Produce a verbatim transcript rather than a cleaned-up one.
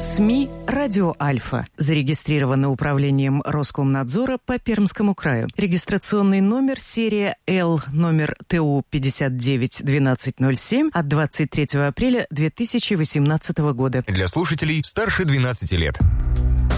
СМИ «Радио Альфа». Зарегистрировано управлением Роскомнадзора по Пермскому краю. Регистрационный номер серия Л, номер Т У пятьдесят девять двенадцать ноль семь от двадцать третьего апреля две тысячи восемнадцатого года. Для слушателей старше двенадцати лет.